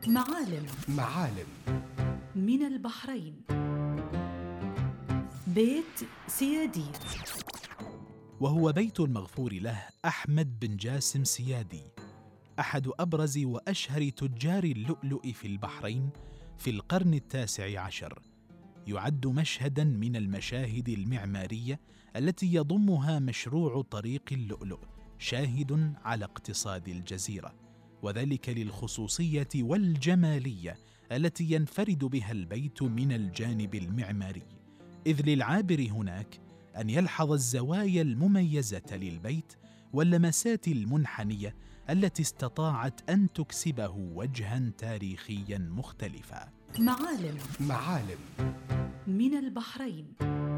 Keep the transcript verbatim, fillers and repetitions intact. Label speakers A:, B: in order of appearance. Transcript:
A: معالم
B: معالم
A: من البحرين. بيت سيادي،
C: وهو بيت المغفور له أحمد بن جاسم سيادي، أحد أبرز وأشهر تجار اللؤلؤ في البحرين في القرن التاسع عشر. يعد مشهداً من المشاهد المعمارية التي يضمها مشروع طريق اللؤلؤ، شاهد على اقتصاد الجزيرة، وذلك للخصوصية والجمالية التي ينفرد بها البيت من الجانب المعماري، إذ للعابر هناك أن يلحظ الزوايا المميزة للبيت واللمسات المنحنية التي استطاعت أن تكسبه وجهاً تاريخياً مختلفاً.
A: معالم
B: معالم
A: من البحرين.